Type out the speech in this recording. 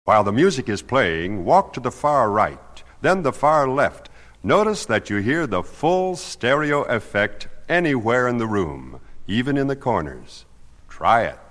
While the music is playing, walk to the far right, then the far left. Notice that you hear the full stereo effect anywhere in the room, even in the corners. Try it.